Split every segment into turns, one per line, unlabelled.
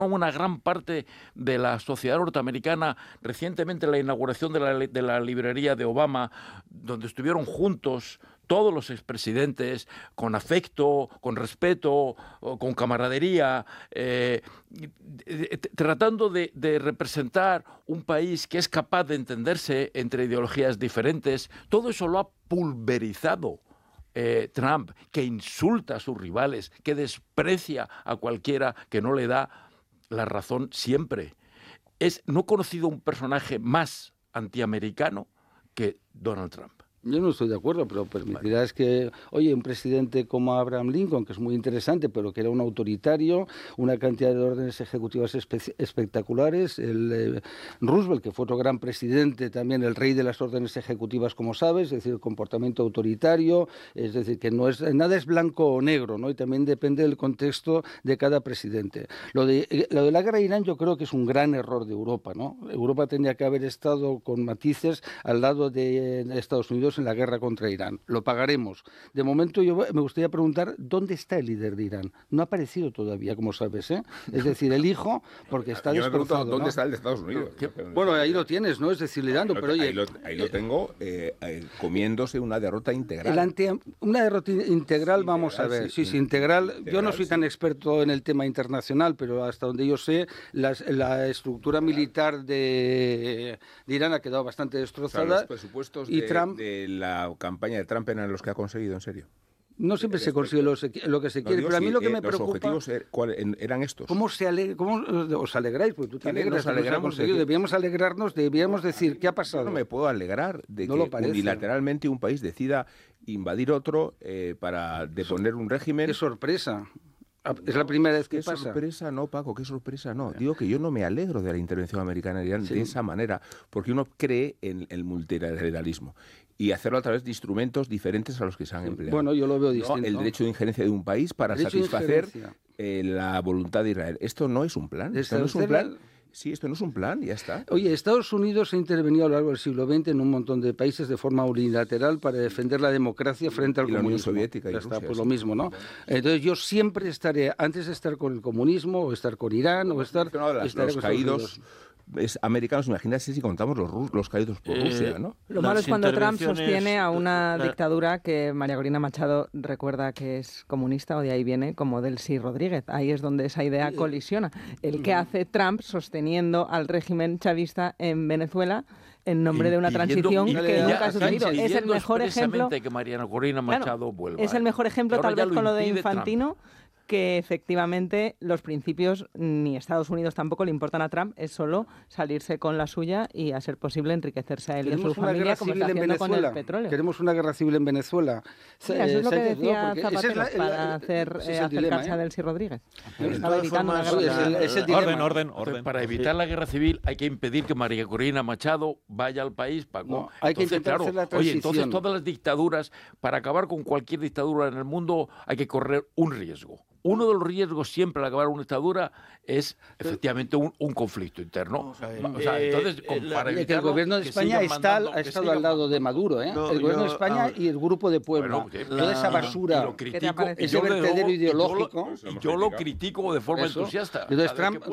una gran parte de la sociedad norteamericana. Recientemente la inauguración de la librería de Obama, donde estuvieron juntos todos los expresidentes, con afecto, con respeto, con camaradería, tratando de representar un país que es capaz de entenderse entre ideologías diferentes. Todo eso lo ha pulverizado Trump, que insulta a sus rivales, que desprecia a cualquiera que no le da la razón siempre. No he conocido un personaje más antiamericano que Donald Trump.
Yo no estoy de acuerdo, pero permitirás que, oye, un presidente como Abraham Lincoln, que es muy interesante, pero que era un autoritario, una cantidad de órdenes ejecutivas espectaculares, Roosevelt, que fue otro gran presidente, también el rey de las órdenes ejecutivas, como sabes, es decir, el comportamiento autoritario, es decir, que nada es blanco o negro, ¿no? Y también depende del contexto de cada presidente. Lo de la guerra de Irán yo creo que es un gran error de Europa, ¿no? Europa tendría que haber estado con matices al lado de Estados Unidos en la guerra contra Irán. Lo pagaremos. De momento yo me gustaría preguntar ¿dónde está el líder de Irán? No ha aparecido todavía, como sabes, ¿eh? Es decir, el hijo, porque está
yo
destrozado,
¿dónde
¿no?
está el de Estados Unidos?
Bueno, ahí lo tienes, ¿no? Es decir, le dando, pero oye...
Ahí lo tengo, comiéndose una derrota integral.
Una derrota integral, vamos a ver. Sí, integral. Yo no soy tan experto en el tema internacional, pero hasta donde yo sé, la estructura militar de Irán ha quedado bastante destrozada.
O sea, los presupuestos
y Trump...
de la campaña de Trump eran los que ha conseguido, en serio.
No siempre se consigue lo que se quiere, pero a mí lo que me preocupa...
¿Los objetivos eran estos?
¿Cómo os alegráis? Porque tú te alegras,
alegramos
debíamos alegrarnos, debíamos decir, ¿qué ha pasado?
Yo no me puedo alegrar de
no
que unilateralmente un país decida invadir otro para deponer un régimen.
¡Qué sorpresa! Es la primera vez que pasa.
¿Qué sorpresa no, Paco? ¿Qué sorpresa no? Digo que yo no me alegro de la intervención americana en Irán de esa manera, porque uno cree en el multilateralismo y hacerlo a través de instrumentos diferentes a los que se han empleado.
Bueno, yo lo veo distinto.
El derecho de injerencia de un país para satisfacer la voluntad de Israel. Esto no es un plan. Esto no es un plan. Sí, esto no es un plan, ya está.
Oye, Estados Unidos ha intervenido a lo largo del siglo XX en un montón de países de forma unilateral para defender la democracia frente al comunismo.
La Unión Soviética y
Rusia,
Rusia,
pues lo mismo, ¿no? Entonces yo siempre estaré, antes de estar con el comunismo, o estar con Irán, o estar...
Los caídos... americanos, imagínate si contamos los caídos por Rusia, ¿no?
Lo malo es cuando Trump sostiene a una dictadura que María Corina Machado recuerda que es comunista, o de ahí viene, como Delcy Rodríguez. Ahí es donde esa idea colisiona. El que hace Trump sosteniendo al régimen chavista en Venezuela en nombre de una transición que nunca ha sucedido. Es el mejor ejemplo...
que María Corina Machado vuelva.
Es el mejor ejemplo, tal vez con lo de Infantino, que efectivamente los principios ni Estados Unidos tampoco le importan a Trump, es solo salirse con la suya y, a ser posible, enriquecerse a él y a su familia, como está haciendo con el petróleo.
Queremos una guerra civil en Venezuela.
Mira, eso es lo que decía Zapatero para acercarse a Delcy Rodríguez. Estaba evitando una guerra civil.
Orden. Para evitar la guerra civil hay que impedir que María Corina Machado vaya al país, Paco.
No, hay que intentar hacer la transición.
Entonces todas las dictaduras, para acabar con cualquier dictadura en el mundo, hay que correr un riesgo. Uno de los riesgos siempre al acabar una dictadura es efectivamente un conflicto interno.
Entonces, que el gobierno de España ha estado al lado de Maduro, ¿eh? El gobierno de España y el Grupo de Puebla. Toda esa basura, ese vertedero ideológico.
Yo lo critico de forma entusiasta.
Entonces, Trump,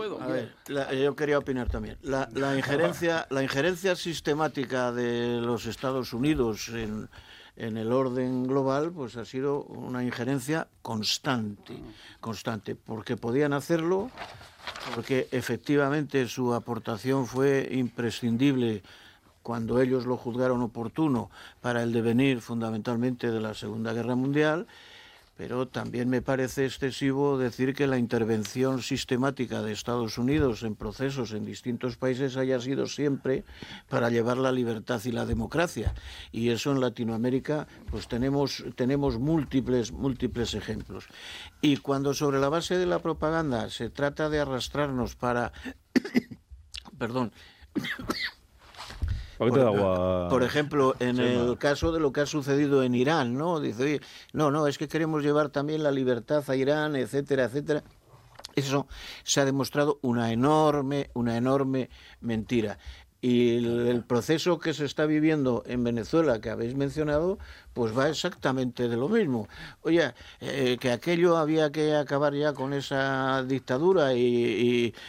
yo quería opinar también. La injerencia sistemática de los Estados Unidos en el orden global, pues ha sido una injerencia constante, porque podían hacerlo, porque efectivamente su aportación fue imprescindible cuando ellos lo juzgaron oportuno para el devenir fundamentalmente de la Segunda Guerra Mundial, pero también me parece excesivo decir que la intervención sistemática de Estados Unidos en procesos en distintos países haya sido siempre para llevar la libertad y la democracia. Y eso en Latinoamérica pues tenemos múltiples ejemplos. Y cuando sobre la base de la propaganda se trata de arrastrarnos para... Perdón... Por ejemplo, en el caso de lo que ha sucedido en Irán, ¿no? Dice, oye, no, es que queremos llevar también la libertad a Irán, etcétera, etcétera. Eso se ha demostrado una enorme mentira. Y el proceso que se está viviendo en Venezuela, que habéis mencionado, pues va exactamente de lo mismo. Oye, que aquello había que acabar ya con esa dictadura y